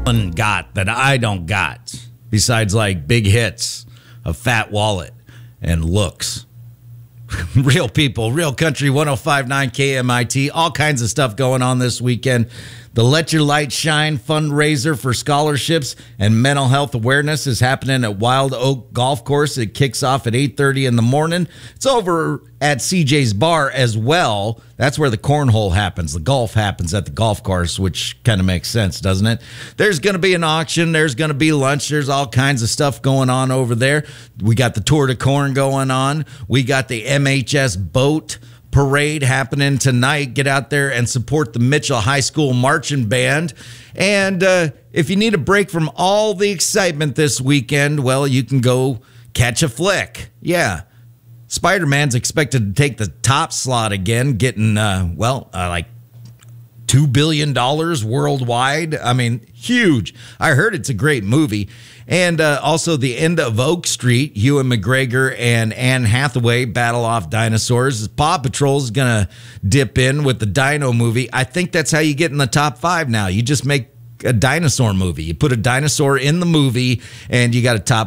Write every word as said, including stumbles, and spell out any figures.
one got that I don't got, besides like big hits, a fat wallet, and looks. Real people, real country, one oh five point nine K M I T, all kinds of stuff going on this weekend. The Let Your Light Shine fundraiser for scholarships and mental health awareness is happening at Wild Oak Golf Course. It kicks off at eight thirty in the morning. It's over at C J's Bar as well. That's where the cornhole happens. The golf happens at the golf course, which kind of makes sense, doesn't it? There's going to be an auction. There's going to be lunch. There's all kinds of stuff going on over there. We got the Tour de Corn going on. We got the M H S boat parade happening tonight. Get out there and support the Mitchell High School Marching Band. And uh, if you need a break from all the excitement this weekend, well, you can go catch a flick. Yeah. Spider-Man's expected to take the top slot again, getting, uh, well, uh, like two billion dollars worldwide. I mean, huge. I heard it's a great movie. And uh, also the end of Oak Street, Ewan McGregor and Anne Hathaway battle off dinosaurs. Paw Patrol's going to dip in with the Dino movie. I think that's how you get in the top five now. You just make a dinosaur movie. You put a dinosaur in the movie, and you got a top